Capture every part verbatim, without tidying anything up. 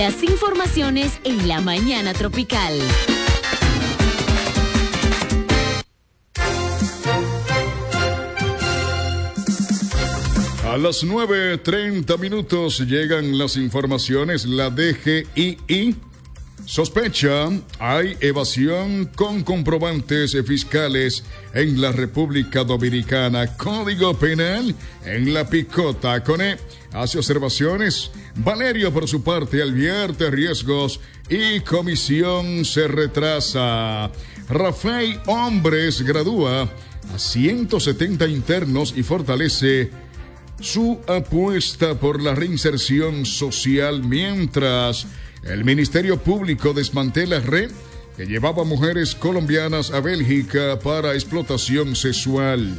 Las informaciones en la mañana tropical. A las nueve treinta minutos llegan las informaciones. La D G I I sospecha hay evasión con comprobantes fiscales en la República Dominicana. Código Penal en la picota. CONE hace observaciones. Valerio, por su parte, advierte riesgos y comisión se retrasa. Rafael Hombres gradúa a ciento setenta internos y fortalece su apuesta por la reinserción social, mientras el Ministerio Público desmantela red que llevaba mujeres colombianas a Bélgica para explotación sexual.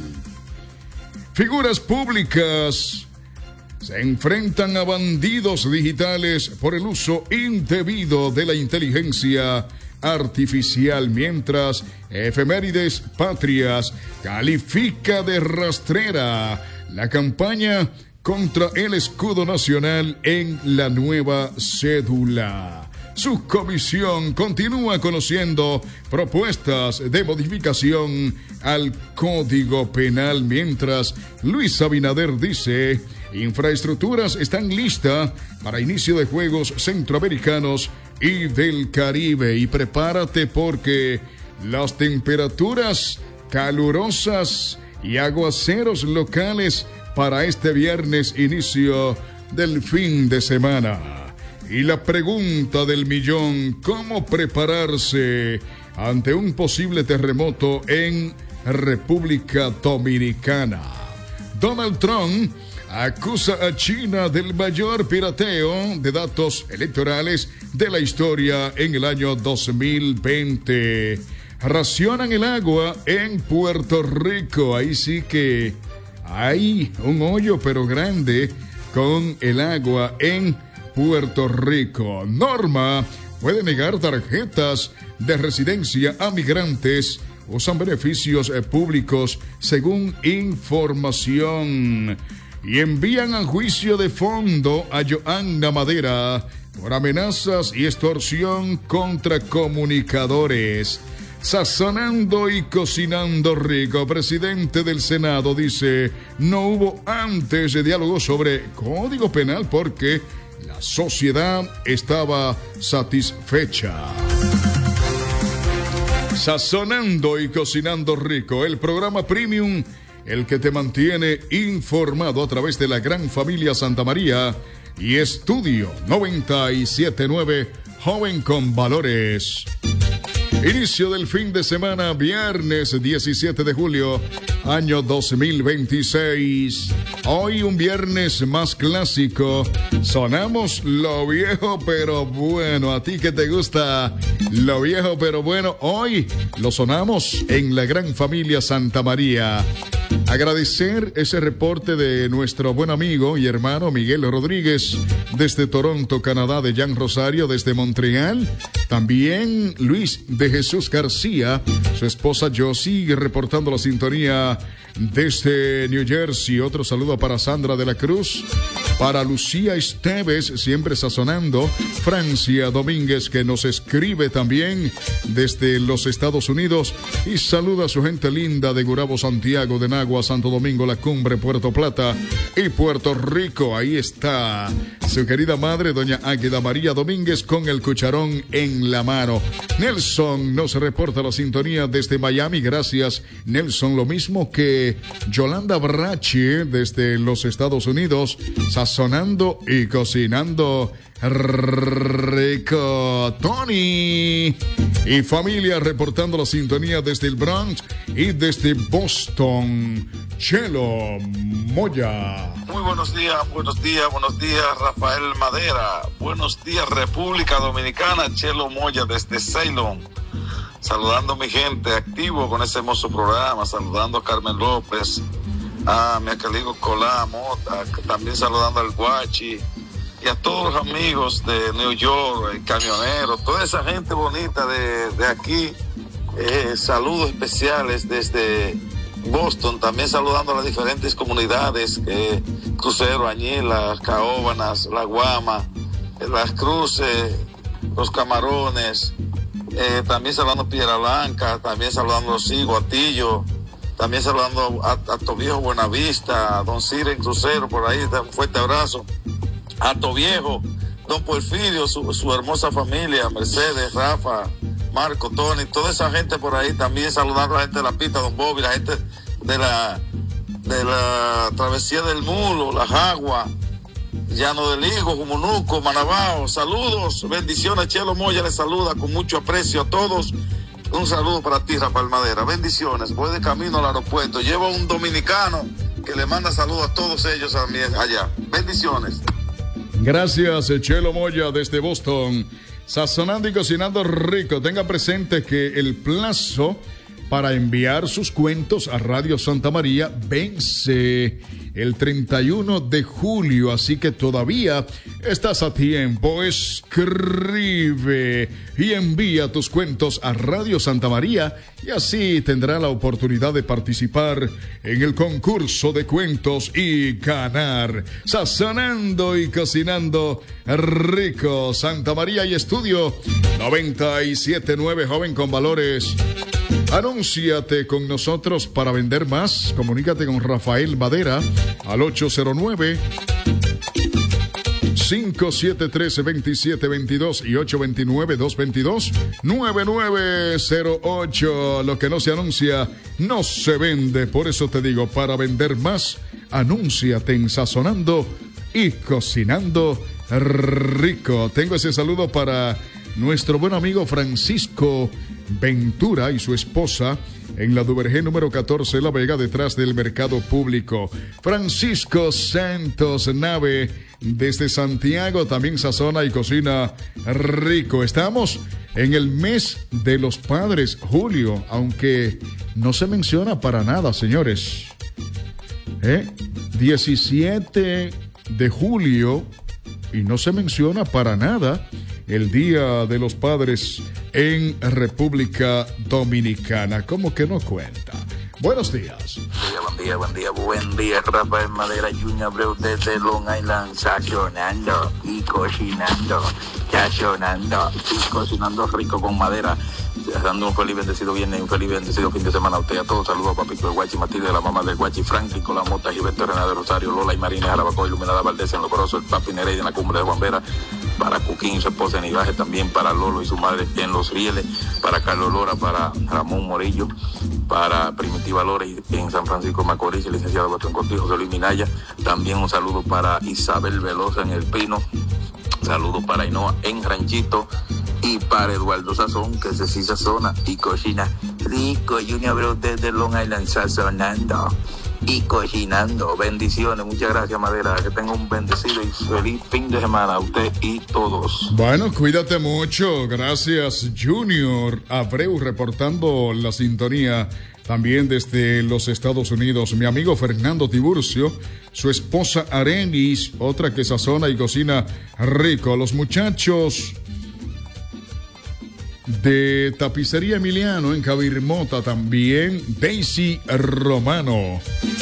Figuras públicas se enfrentan a bandidos digitales por el uso indebido de la inteligencia artificial, mientras Efemérides Patrias califica de rastrera la campaña contra el escudo nacional en la nueva cédula. Su comisión continúa conociendo propuestas de modificación al Código Penal, mientras Luis Abinader dice: infraestructuras están listas para inicio de Juegos Centroamericanos y del Caribe, y prepárate porque las temperaturas calurosas y aguaceros locales para este viernes, inicio del fin de semana. Y la pregunta del millón: ¿cómo prepararse ante un posible terremoto en República Dominicana? Donald Trump acusa a China del mayor pirateo de datos electorales de la historia en el año dos mil veinte. Racionan el agua en Puerto Rico. Ahí sí que hay un hoyo pero grande con el agua en Puerto Rico. Norma puede negar tarjetas de residencia a migrantes. Usan beneficios públicos según información. Y envían a juicio de fondo a Joanna Madera por amenazas y extorsión contra comunicadores. Sazonando y cocinando rico. Presidente del Senado dice: no hubo antes de diálogo sobre Código Penal porque la sociedad estaba satisfecha. Sazonando y cocinando rico, el programa premium, el que te mantiene informado a través de la gran familia Santa María y Estudio noventa y siete punto nueve, joven con valores. Inicio del fin de semana, viernes diecisiete de julio, año dos mil veintiséis. Hoy un viernes más clásico. Sonamos lo viejo pero bueno. A ti que te gusta lo viejo pero bueno, hoy lo sonamos en la gran familia Santa María. Agradecer ese reporte de nuestro buen amigo y hermano Miguel Rodríguez desde Toronto, Canadá, de Jan Rosario desde Montreal. También Luis de Jesús García, su esposa Josie, reportando la sintonía desde New Jersey. Otro saludo para Sandra de la Cruz, para Lucía Esteves, siempre sazonando. Francia Domínguez, que nos escribe también desde los Estados Unidos y saluda a su gente linda de Gurabo, Santiago, de Nagua, Santo Domingo, La Cumbre, Puerto Plata y Puerto Rico. Ahí está su querida madre, doña Águeda María Domínguez, con el cucharón en la mano. Nelson nos reporta la sintonía desde Miami. Gracias, Nelson. Lo mismo que Yolanda Brache desde los Estados Unidos, sazonando y cocinando rico. Tony y familia reportando la sintonía desde el Bronx y desde Boston. Chelo Moya. Muy buenos días, buenos días, buenos días, Rafael Madera. Buenos días, República Dominicana. Chelo Moya desde Ceylon. Saludando a mi gente, activo con ese hermoso programa. Saludando a Carmen López, a mi querido Colá Mota, también saludando al Guachi y a todos los amigos de New York, el camionero, toda esa gente bonita de, de aquí. Eh, saludos especiales desde Boston, también saludando a las diferentes comunidades, eh, Crucero, Añila, Caóbanas, La Guama, Las Cruces, Los Camarones, eh, también saludando Piedra Blanca, también saludando a los higos, a Tillo, también saludando a, a Toviejo Buenavista, a Don Siren Crucero, por ahí, un fuerte abrazo, a Toviejo, Don Porfirio, su, su hermosa familia, Mercedes, Rafa, Marco, Tony, toda esa gente por ahí, también saludando a la gente de la pista, Don Bobby, la gente de la de la travesía del Mulo, La Jagua, Llano del Higo, Jumunuco, Manabao. Saludos, bendiciones. Chelo Moya les saluda con mucho aprecio a todos. Un saludo para ti, Rafael Madera. Bendiciones. Voy de camino al aeropuerto. Llevo un dominicano que le manda saludos a todos ellos también allá. Bendiciones. Gracias, Chelo Moya desde Boston. Sazonando y cocinando rico. Tenga presente que el plazo para enviar sus cuentos a Radio Santa María vence el treinta y uno de julio, así que todavía estás a tiempo. Escribe y envía tus cuentos a Radio Santa María y así tendrá la oportunidad de participar en el concurso de cuentos y ganar. Sazonando y cocinando rico. Santa María y Estudio noventa y siete punto nueve, joven con valores. Anúnciate con nosotros para vender más. Comunícate con Rafael Madera al ocho cero nueve, cinco siete tres, dos siete dos dos y ocho dos nueve, dos dos dos, nueve nueve cero ocho. Lo que no se anuncia no se vende. Por eso te digo, para vender más, anúnciate en Sazonando y Cocinando Rico. Tengo ese saludo para nuestro buen amigo Francisco Ventura y su esposa en la Duvergé número catorce, La Vega, detrás del Mercado Público. Francisco Santos Nave desde Santiago también sazona y cocina rico. Estamos en el mes de los padres, julio, aunque no se menciona para nada, señores. ¿Eh? diecisiete de julio y no se menciona para nada el Día de los Padres en República Dominicana. ¿Cómo que no cuenta? Buenos días. Buen día, buen día, buen día, Rafael Madera Junior Abreu desde Long Island, sazonando y cocinando, sazonando y cocinando rico con madera. Dando un feliz bendecido viernes y un feliz bendecido fin de semana a usted, a todos. Saludos a Papito del Guachi, Matilde, la mamá del Guachi, Franklin, con la mota, Gilberto Rená de Rosario, Lola y Marina, Jarabacoa, Iluminada Valdés, en Lo Corozo, el Papi Nereida en la Cumbre de Juan Vera, para Cuquín y su esposa en Ibaje, también para Lolo y su madre en Los Rieles, para Carlos Lora, para Ramón Morillo, para Primitiva Lora en San Francisco Macorís, el licenciado Bastón Cortijo, José Luis Minaya. También un saludo para Isabel Velosa en El Pino, saludos para Ainhoa en Ranchito, y para Eduardo Sazón, que se sí sazona y cocina rico. Junior Abreu desde Long Island, sazonando y cocinando. Bendiciones, muchas gracias, Madera. Que tenga un bendecido y feliz fin de semana a usted y todos. Bueno, cuídate mucho. Gracias, Junior Abreu, reportando la sintonía también desde los Estados Unidos. Mi amigo Fernando Tiburcio, su esposa Arenis, otra que sazona y cocina rico. Los muchachos de Tapicería Emiliano en Cabirmota también, Daisy Romano.